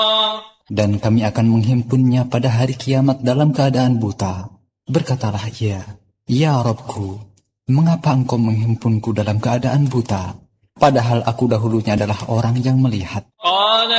Dan kami akan menghimpunnya pada hari kiamat dalam keadaan buta. Berkatalah ia, "Ya Rabbku, mengapa engkau menghimpunku dalam keadaan buta? Padahal aku dahulunya adalah orang yang melihat."